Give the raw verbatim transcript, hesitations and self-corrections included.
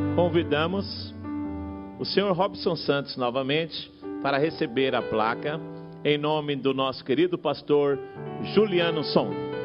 convidamos o senhor Robson Santos novamente para receber a placa em nome do nosso querido pastor Juliano Som.